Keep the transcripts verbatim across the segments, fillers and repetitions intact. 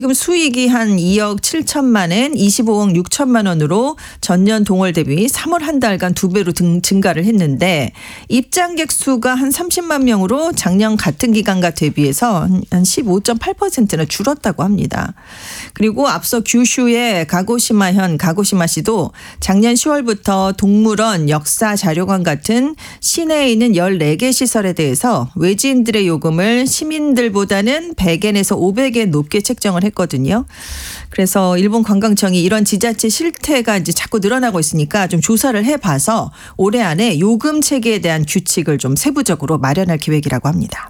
지금 수익이 한 이억 칠천만엔 이십오억 육천만 원으로 전년 동월 대비 삼월 한 달간 두 배로 등, 증가를 했는데 입장객 수가 한 삼십만 명으로 작년 같은 기간과 대비해서 한 십오 점 팔 퍼센트나 줄었다고 합니다. 그리고 앞서 규슈의 가고시마현 가고시마시도 작년 시월부터 동물원, 역사자료관 같은 시내에 있는 열네 개 시설에 대해서 외지인들의 요금을 시민들보다는 백 엔에서 오백 엔 높게 책정을 했거든요. 그래서 일본 관광청이 이런 지자체 실태가 이제 자꾸 늘어나고 있으니까 좀 조사를 해봐서 올해 안에 요금 체계에 대한 규칙을 좀 세부적으로 마련할 계획이라고 합니다.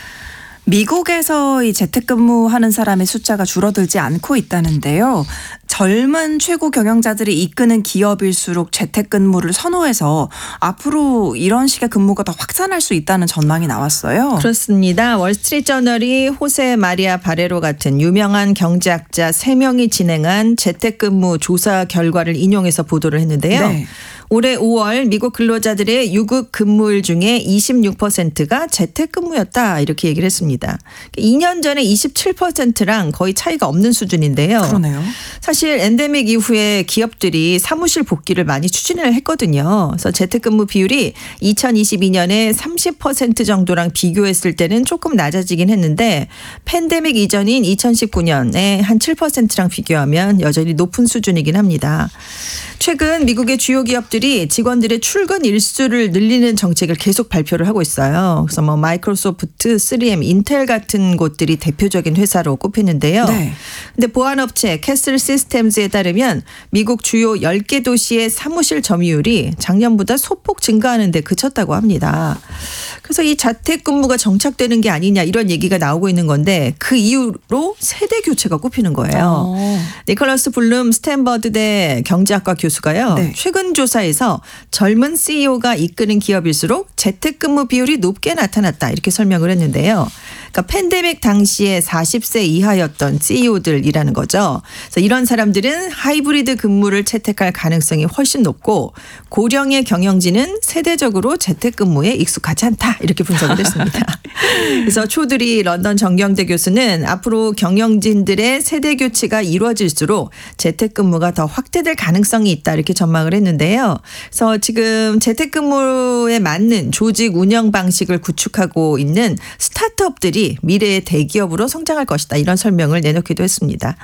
미국에서 이 재택근무하는 사람의 숫자가 줄어들지 않고 있다는데요. 젊은 최고 경영자들이 이끄는 기업일수록 재택근무를 선호해서 앞으로 이런 식의 근무가 더 확산할 수 있다는 전망이 나왔어요. 그렇습니다. 월스트리트저널이 호세 마리아 바레로 같은 유명한 경제학자 세 명이 진행한 재택근무 조사 결과를 인용해서 보도를 했는데요. 네. 올해 오월 미국 근로자들의 유급 근무일 중에 이십육 퍼센트가 재택근무였다 이렇게 얘기를 했습니다. 이 년 전에 이십칠 퍼센트랑 거의 차이가 없는 수준인데요. 그러네요. 사실 엔데믹 이후에 기업들이 사무실 복귀를 많이 추진을 했거든요. 그래서 재택근무 비율이 이천이십이 년에 삼십 퍼센트 정도랑 비교했을 때는 조금 낮아지긴 했는데 팬데믹 이전인 이천십구 년에 한 칠 퍼센트랑 비교하면 여전히 높은 수준이긴 합니다. 최근 미국의 주요 기업들이 직원들의 출근 일수를 늘리는 정책을 계속 발표를 하고 있어요. 그래서 뭐 마이크로소프트, 쓰리엠, 인텔 같은 곳들이 대표적인 회사로 꼽히는데요. 네. 근데 보안업체 캐슬 시스템즈에 따르면 미국 주요 열 개 도시의 사무실 점유율이 작년보다 소폭 증가하는 데 그쳤다고 합니다. 그래서 이 자택근무가 정착되는 게 아니냐 이런 얘기가 나오고 있는 건데 그 이후로 세대 교체가 꼽히는 거예요. 오. 니콜러스 블룸 스탠버드대 경제학과 교수가요. 네. 최근 조사에서 젊은 씨이오가 이끄는 기업일수록 재택근무 비율이 높게 나타났다 이렇게 설명을 했는데요. 그러니까 팬데믹 당시에 사십 세 이하였던 씨이오들이라는 거죠. 그래서 이런 사람들은 하이브리드 근무를 채택할 가능성이 훨씬 높고 고령의 경영진은 세대적으로 재택근무에 익숙하지 않다 이렇게 분석을 했습니다. 그래서 초드리 런던 정경대 교수는 앞으로 경영진들의 세대 교체가 이루어질수록 재택근무가 더 확대될 가능성이 있다 이렇게 전망을 했는데요. 그래서 지금 재택근무에 맞는 조직 운영 방식을 구축하고 있는 스타트업들이 미래의 대기업으로 성장할 것이다 이런 설명을 내놓기도 했습니다.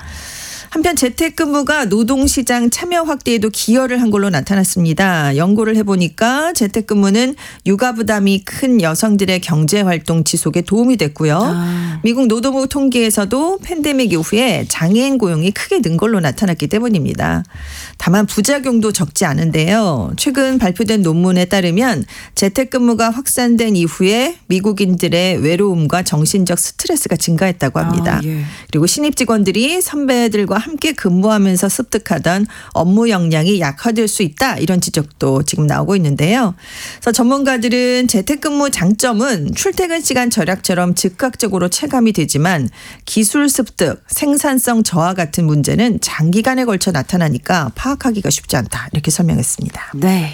한편 재택근무가 노동시장 참여 확대에도 기여를 한 걸로 나타났습니다. 연구를 해보니까 재택근무는 육아 부담이 큰 여성들의 경제활동 지속에 도움이 됐고요. 아. 미국 노동부 통계에서도 팬데믹 이후에 장애인 고용이 크게 는 걸로 나타났기 때문입니다. 다만 부작용도 적지 않은데요. 최근 발표된 논문에 따르면 재택근무가 확산된 이후에 미국인들의 외로움과 정신적 스트레스가 증가했다고 합니다. 아, 예. 그리고 신입 직원들이 선배들과 함께 근무하면서 습득하던 업무 역량이 약화될 수 있다 이런 지적도 지금 나오고 있는데요. 그래서 전문가들은 재택근무 장점은 출퇴근 시간 절약처럼 즉각적으로 체감이 되지만 기술 습득, 생산성 저하 같은 문제는 장기간에 걸쳐 나타나니까 파악하기가 쉽지 않다 이렇게 설명했습니다. 네.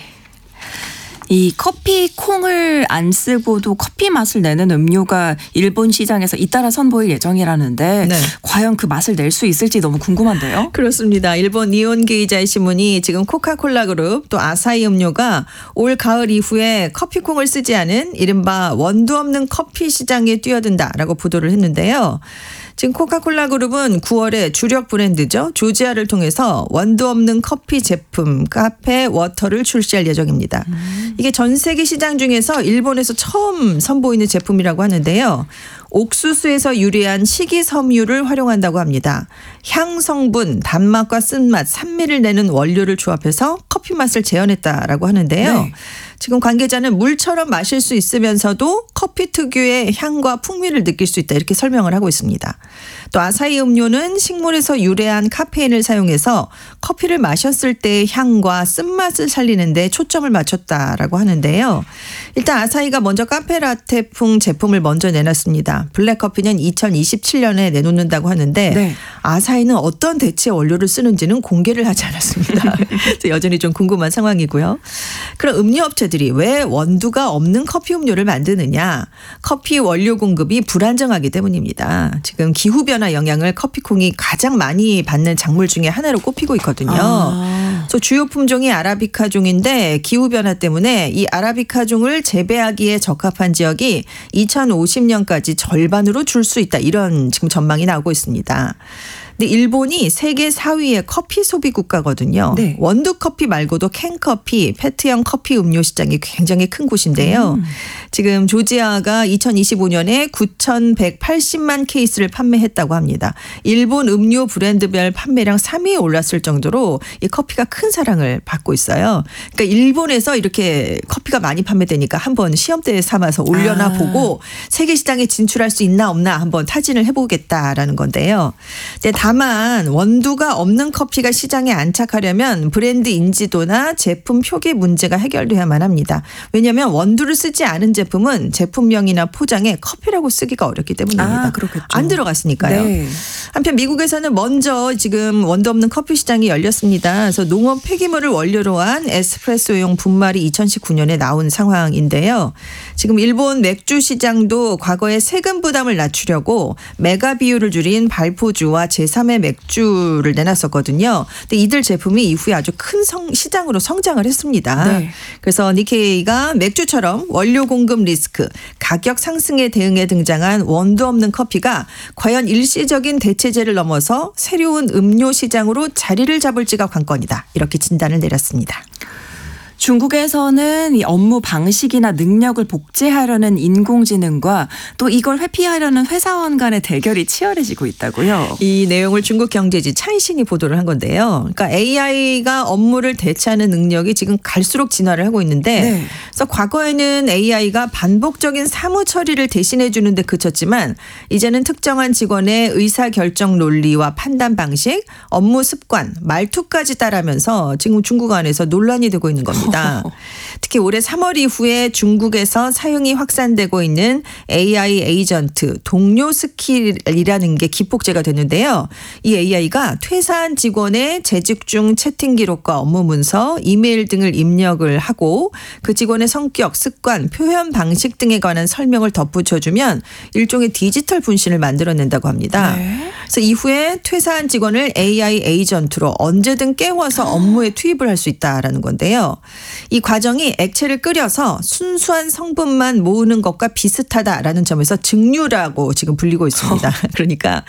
이 커피 콩을 안 쓰고도 커피 맛을 내는 음료가 일본 시장에서 잇따라 선보일 예정이라는데 네. 과연 그 맛을 낼 수 있을지 너무 궁금한데요. 그렇습니다. 일본 니혼게이자이 신문이 지금 코카콜라 그룹 또 아사히 음료가 올 가을 이후에 커피콩을 쓰지 않은 이른바 원두 없는 커피 시장에 뛰어든다라고 보도를 했는데요. 지금 코카콜라 그룹은 구월에 주력 브랜드죠. 조지아를 통해서 원두 없는 커피 제품 카페 워터를 출시할 예정입니다. 음. 이게 전 세계 시장 중에서 일본에서 처음 선보이는 제품이라고 하는데요. 옥수수에서 유래한 식이섬유를 활용한다고 합니다. 향 성분, 단맛과 쓴맛, 산미를 내는 원료를 조합해서 커피 맛을 재현했다라고 하는데요. 네. 지금 관계자는 물처럼 마실 수 있으면서도 커피 특유의 향과 풍미를 느낄 수 있다 이렇게 설명을 하고 있습니다. 또 아사히 음료는 식물에서 유래한 카페인을 사용해서 커피를 마셨을 때의 향과 쓴맛을 살리는 데 초점을 맞췄다라고 하는데요. 일단 아사히가 먼저 카페라테풍 제품을 먼저 내놨습니다. 블랙커피는 이천이십칠 년에 내놓는다고 하는데 네. 아사히는 어떤 대체 원료를 쓰는지는 공개를 하지 않았습니다. 여전히 좀 궁금한 상황이고요. 그럼 음료업체 업체들이 왜 원두가 없는 커피 음료를 만드느냐. 커피 원료 공급이 불안정하기 때문입니다. 지금 기후변화 영향을 커피콩이 가장 많이 받는 작물 중에 하나로 꼽히고 있거든요. 아. 그래서 주요 품종이 아라비카 종인데 기후변화 때문에 이 아라비카 종을 재배하기에 적합한 지역이 이천오십 년까지 절반으로 줄 수 있다. 이런 지금 전망이 나오고 있습니다. 근데 일본이 세계 사 위의 커피 소비 국가거든요. 네. 원두 커피 말고도 캔커피, 페트형 커피 음료 시장이 굉장히 큰 곳인데요. 음. 지금 조지아가 이천이십오 년에 구천백팔십만 케이스를 판매했다고 합니다. 일본 음료 브랜드별 판매량 삼 위에 올랐을 정도로 이 커피가 큰 사랑을 받고 있어요. 그러니까 일본에서 이렇게 커피가 많이 판매되니까 한번 시험대에 삼아서 올려나 아. 보고 세계 시장에 진출할 수 있나 없나 한번 타진을 해보겠다라는 건데요. 근데 다만 원두가 없는 커피가 시장에 안착하려면 브랜드 인지도나 제품 표기 문제가 해결돼야만 합니다. 왜냐하면 원두를 쓰지 않은 제품은 제품명이나 포장에 커피라고 쓰기가 어렵기 때문입니다. 아, 그렇겠죠. 안 들어갔으니까요. 네. 한편 미국에서는 먼저 지금 원두 없는 커피 시장이 열렸습니다. 그래서 농업 폐기물을 원료로 한 에스프레소용 분말이 이천십구 년에 나온 상황인데요. 지금 일본 맥주 시장도 과거에 세금 부담을 낮추려고 메가 비율을 줄인 발포주와 제삼 의 맥주를 내놨었거든요. 근데 이들 제품이 이후에 아주 큰 성, 시장으로 성장을 했습니다. 네. 그래서 니케이가 맥주처럼 원료 공급 리스크, 가격 상승에 대응해 등장한 원두 없는 커피가 과연 일시적인 대체제를 넘어서 새로운 음료 시장으로 자리를 잡을지가 관건이다. 이렇게 진단을 내렸습니다. 중국에서는 이 업무 방식이나 능력을 복제하려는 인공지능과 또 이걸 회피하려는 회사원 간의 대결이 치열해지고 있다고요. 이 내용을 중국 경제지 차이신이 보도를 한 건데요. 그러니까 에이아이가 업무를 대체하는 능력이 지금 갈수록 진화를 하고 있는데 네. 그래서 과거에는 에이아이가 반복적인 사무 처리를 대신해 주는 데 그쳤지만 이제는 특정한 직원의 의사결정 논리와 판단 방식, 업무 습관, 말투까지 따라하면서 지금 중국 안에서 논란이 되고 있는 겁니다. 특히 올해 삼월 이후에 중국에서 사용이 확산되고 있는 에이아이 에이전트 동료 스킬이라는 게 기폭제가 됐는데요. 이 에이아이가 퇴사한 직원의 재직 중 채팅 기록과 업무 문서, 이메일 등을 입력을 하고 그 직원의 성격, 습관, 표현 방식 등에 관한 설명을 덧붙여주면 일종의 디지털 분신을 만들어낸다고 합니다. 네. 그래서 이후에 퇴사한 직원을 에이아이 에이전트로 언제든 깨워서 업무에 투입을 할 수 있다라는 건데요. 이 과정이 액체를 끓여서 순수한 성분만 모으는 것과 비슷하다라는 점에서 증류라고 지금 불리고 있습니다. 그러니까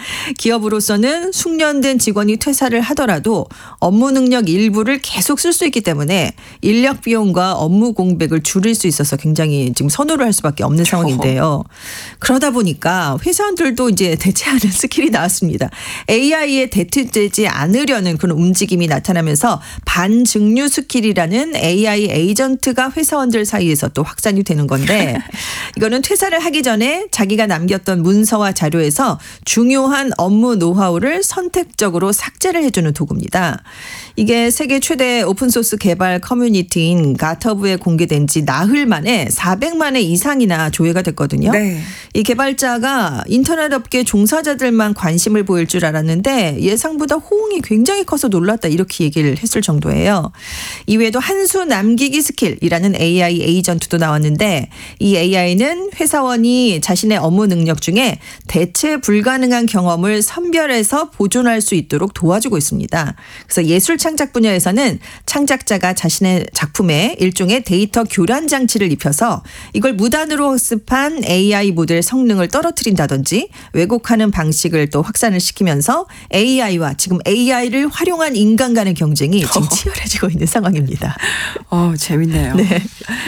기업으로서는 숙련된 직원이 퇴사를 하더라도 업무 능력 일부를 계속 쓸 수 있기 때문에 인력 비용과 업무 공백을 줄일 수 있어서 굉장히 지금 선호를 할 수밖에 없는 상황인데요. 그러다 보니까 회사원들도 이제 대체하는 스킬이 나왔습니다. 에이아이에 대체되지 않으려는 그런 움직임이 나타나면서 반증류 스킬이라는 에이아이 에이전트가 회사원들 사이에서 또 확산이 되는 건데 이거는 퇴사를 하기 전에 자기가 남겼던 문서와 자료에서 중요한 업무 노하우를 선택적으로 삭제를 해주는 도구입니다. 이게 세계 최대 오픈소스 개발 커뮤니티인 가터브에 공개된 지 나흘 만에 사백만 회 이상이나 조회가 됐거든요. 네. 이 개발자가 인터넷 업계 종사자들만 관심을 보일 줄 알았는데 예상보다 호응이 굉장히 커서 놀랐다 이렇게 얘기를 했을 정도예요. 이외에도 한수 남기기 스킬이라는 에이아이 에이전트도 나왔는데 이 에이아이는 회사원이 자신의 업무 능력 중에 대체 불가능한 경험을 선별해서 보존할 수 있도록 도와주고 있습니다. 그래서 예술 창작 분야에서는 창작자가 자신의 작품에 일종의 데이터 교란 장치를 입혀서 이걸 무단으로 학습한 에이아이 모델 성능을 떨어뜨린다든지 왜곡하는 방식을 또 확산을 시키면서 에이아이와 지금 에이아이를 활용한 인간 간의 경쟁이 지금 치열해지고 있는 상황입니다. 어, 재밌네요. 네.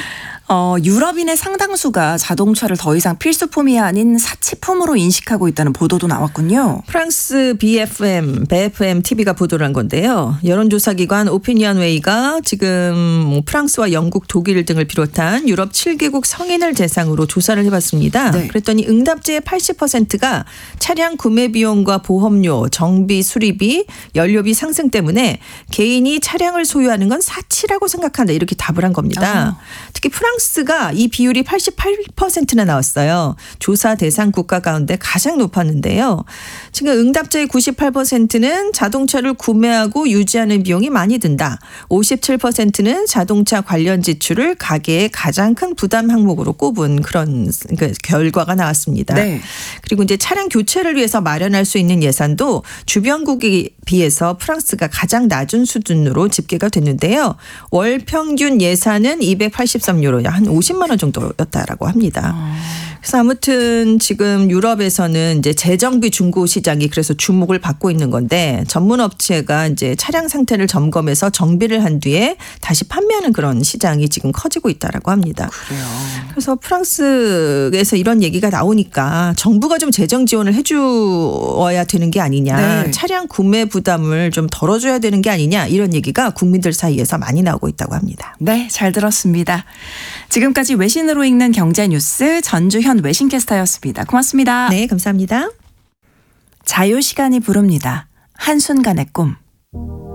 어, 유럽인의 상당수가 자동차를 더 이상 필수품이 아닌 사치품으로 인식하고 있다는 보도도 나왔군요. 프랑스 비에프엠, 비에프엠 티비가 보도를 한 건데요. 여론조사기관 오피니언웨이가 지금 프랑스와 영국, 독일 등을 비롯한 유럽 칠 개국 성인을 대상으로 조사를 해봤습니다. 네. 그랬더니 응답자의 팔십 퍼센트가 차량 구매 비용과 보험료, 정비, 수리비, 연료비 상승 때문에 개인이 차량을 소유하는 건 사치라고 생각한다 이렇게 답을 한 겁니다. 아. 특히 프랑스 프랑스가 이 비율이 팔십팔 퍼센트나 나왔어요. 조사 대상 국가 가운데 가장 높았는데요. 지금 응답자의 구십팔 퍼센트는 자동차를 구매하고 유지하는 비용이 많이 든다. 오십칠 퍼센트는 자동차 관련 지출을 가계의 가장 큰 부담 항목으로 꼽은 그런 결과가 나왔습니다. 네. 그리고 이제 차량 교체를 위해서 마련할 수 있는 예산도 주변국에 비해서 프랑스가 가장 낮은 수준으로 집계가 됐는데요. 월 평균 예산은 이백팔십삼 유로, 한 오십만 원 정도였다라고 합니다. 그래서 아무튼 지금 유럽에서는 이제 재정비 중고 시장이 그래서 주목을 받고 있는 건데, 전문 업체가 이제 차량 상태를 점검해서 정비를 한 뒤에 다시 판매하는 그런 시장이 지금 커지고 있다라고 합니다. 그래요. 그래서 프랑스에서 이런 얘기가 나오니까 정부가 좀 재정 지원을 해주어야 되는 게 아니냐, 네. 차량 구매 부담을 좀 덜어줘야 되는 게 아니냐, 이런 얘기가 국민들 사이에서 많이 나오고 있다고 합니다. 네, 잘 들었습니다. 지금까지 외신으로 읽는 경제 뉴스 전주현 외신캐스터였습니다. 고맙습니다. 네, 감사합니다. 자유시간이 부릅니다. 한순간의 꿈.